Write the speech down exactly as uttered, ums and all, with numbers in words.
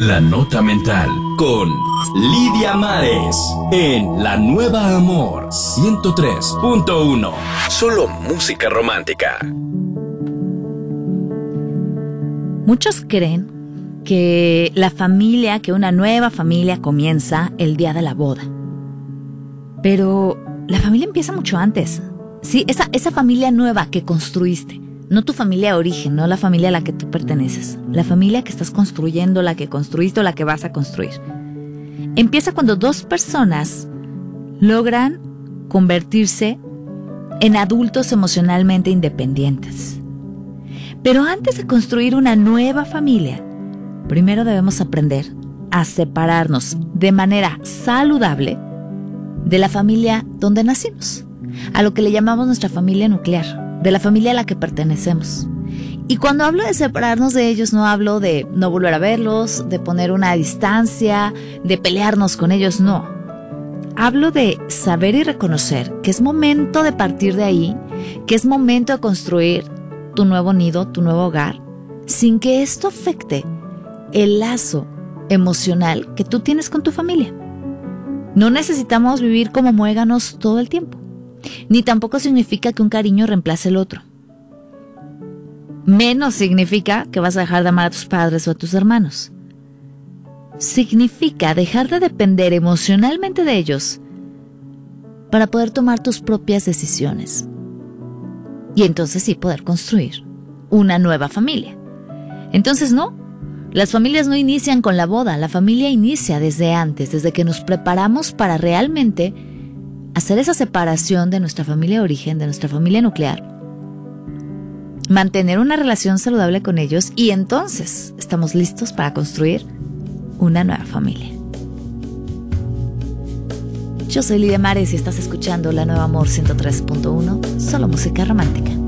La Nota Mental con Lidia Mares en La Nueva Amor ciento tres punto uno. Solo música romántica. Muchos creen que la familia, que una nueva familia comienza el día de la boda. Pero la familia empieza mucho antes. Sí, esa, esa familia nueva que construiste. No tu familia de origen, no la familia a la que tú perteneces. La familia que estás construyendo, la que construiste o la que vas a construir. Empieza cuando dos personas logran convertirse en adultos emocionalmente independientes. Pero antes de construir una nueva familia, primero debemos aprender a separarnos de manera saludable de la familia donde nacimos, a lo que le llamamos nuestra familia nuclear, de la familia a la que pertenecemos. Y cuando hablo de separarnos de ellos, no hablo de no volver a verlos, de poner una distancia, de pelearnos con ellos, no. Hablo de saber y reconocer que es momento de partir de ahí, que es momento de construir tu nuevo nido, tu nuevo hogar, sin que esto afecte el lazo emocional que tú tienes con tu familia. No necesitamos vivir como muéganos todo el tiempo. Ni tampoco significa que un cariño reemplace el otro. Menos significa que vas a dejar de amar a tus padres o a tus hermanos. Significa dejar de depender emocionalmente de ellos para poder tomar tus propias decisiones. Y entonces sí poder construir una nueva familia. Entonces no, las familias no inician con la boda, la familia inicia desde antes, desde que nos preparamos para realmente hacer esa separación de nuestra familia de origen, de nuestra familia nuclear, mantener una relación saludable con ellos y entonces estamos listos para construir una nueva familia. Yo soy Lidia Mares y estás escuchando La Nueva Amor ciento tres punto uno, solo música romántica.